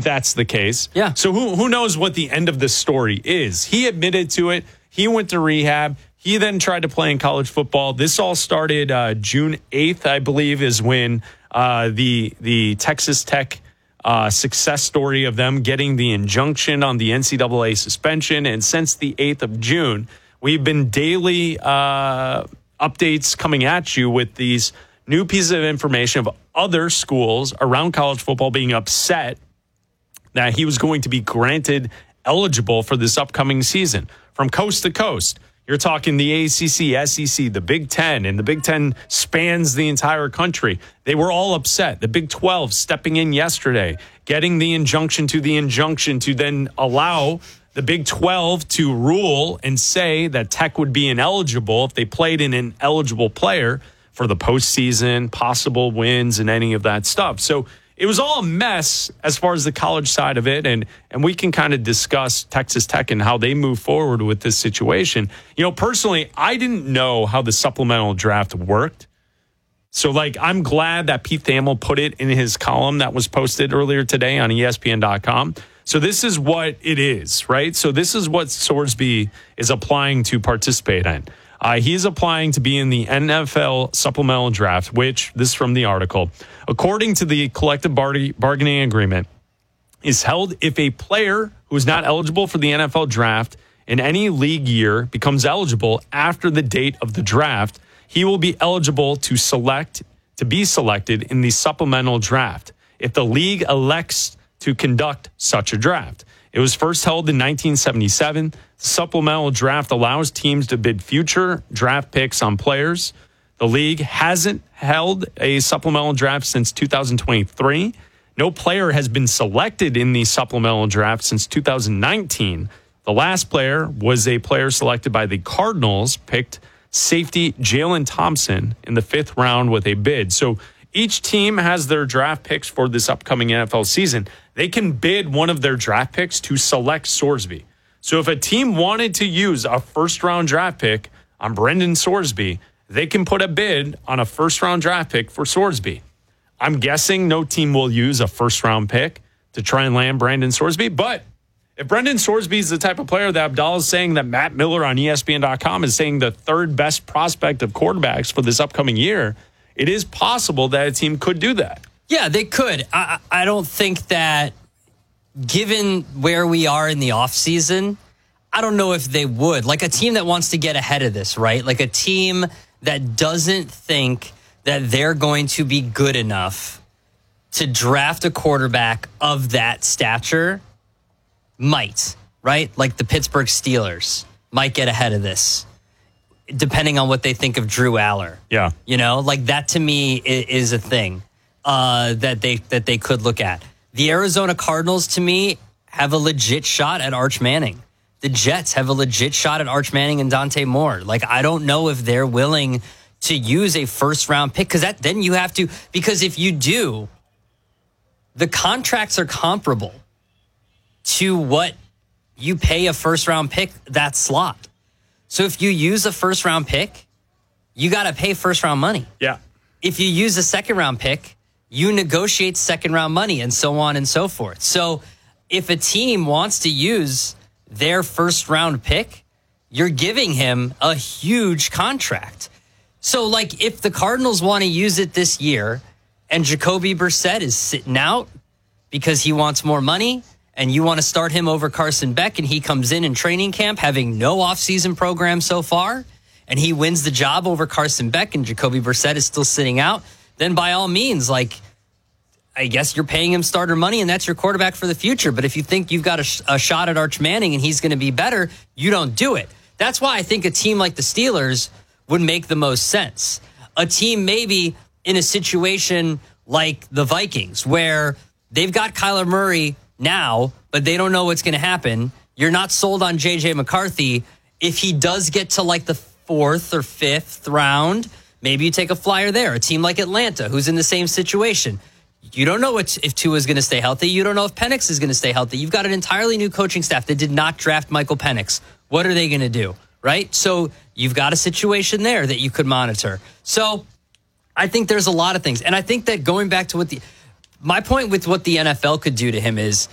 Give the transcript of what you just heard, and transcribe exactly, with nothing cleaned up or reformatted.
that's the case. Yeah. So who who knows what the end of this story is? He admitted to it. He went to rehab. He then tried to play in college football. This all started uh, June eighth, I believe, is when uh, the the Texas Tech uh, success story of them getting the injunction on the N C double A suspension. And since the eighth of June, we've been daily uh, updates coming at you with these new pieces of information of other schools around college football being upset that he was going to be granted eligible for this upcoming season. From coast to coast, you're talking the A C C, S E C, the Big Ten, and the Big Ten spans the entire country. They were all upset. The Big twelve stepping in yesterday, getting the injunction to the injunction to then allow the Big twelve to rule and say that Tech would be ineligible if they played in an eligible player for the postseason, possible wins, and any of that stuff. So it was all a mess as far as the college side of it, and and we can kind of discuss Texas Tech and how they move forward with this situation. You know, personally, I didn't know how the supplemental draft worked. So, like, I'm glad that Pete Thamel put it in his column that was posted earlier today on E S P N dot com. So this is what it is, right? So this is what Sorsby is applying to participate in. Uh, he's applying to be in the N F L supplemental draft, which, this is from the article, according to the collective bar- bargaining agreement, is held if a player who is not eligible for the N F L draft in any league year becomes eligible after the date of the draft, he will be eligible to select to be selected in the supplemental draft if the league elects to conduct such a draft. It was first held in nineteen seventy-seven. The supplemental draft allows teams to bid future draft picks on players. The league hasn't held a supplemental draft since two thousand twenty-three. No player has been selected in the supplemental draft since two thousand nineteen. The last player was a player selected by the Cardinals, picked safety Jalen Thompson in the fifth round with a bid. So each team has their draft picks for this upcoming N F L season. They can bid one of their draft picks to select Sorsby. So if a team wanted to use a first-round draft pick on Brendan Sorsby, they can put a bid on a first-round draft pick for Sorsby. I'm guessing no team will use a first-round pick to try and land Brandon Sorsby. But if Brendan Sorsby is the type of player that Abdallah is saying that Matt Miller on E S P N dot com is saying the third best prospect of quarterbacks for this upcoming year, it is possible that a team could do that. Yeah, they could. I, I don't think that, given where we are in the offseason, I don't know if they would. Like a team that wants to get ahead of this, right? Like a team that doesn't think that they're going to be good enough to draft a quarterback of that stature might, right? Like the Pittsburgh Steelers might get ahead of this, depending on what they think of Drew Aller. Yeah. You know, like that to me is a thing uh, that they that they could look at. The Arizona Cardinals, to me, have a legit shot at Arch Manning. The Jets have a legit shot at Arch Manning and Dante Moore. Like, I don't know if they're willing to use a first-round pick, because that then you have to, because if you do, the contracts are comparable to what you pay a first-round pick that slot. So if you use a first-round pick, you got to pay first-round money. Yeah. If you use a second-round pick, you negotiate second-round money and so on and so forth. So if a team wants to use their first-round pick, you're giving him a huge contract. So, like, if the Cardinals want to use it this year and Jacoby Brissett is sitting out because he wants more money, and you want to start him over Carson Beck, and he comes in in training camp having no offseason program so far, and he wins the job over Carson Beck, and Jacoby Brissett is still sitting out, then by all means, like, I guess you're paying him starter money, and that's your quarterback for the future. But if you think you've got a, sh- a shot at Arch Manning and he's going to be better, you don't do it. That's why I think a team like the Steelers would make the most sense. A team maybe in a situation like the Vikings, where they've got Kyler Murray now, but they don't know what's going to happen. You're not sold on J J McCarthy. If he does get to like the fourth or fifth round, maybe you take a flyer there. A team like Atlanta, who's in the same situation. You don't know what, if Tua is going to stay healthy. You don't know if Penix is going to stay healthy. You've got an entirely new coaching staff that did not draft Michael Penix. What are they going to do, right? So you've got a situation there that you could monitor. So I think there's a lot of things. And I think that going back to what the... My point with what the N F L could do to him is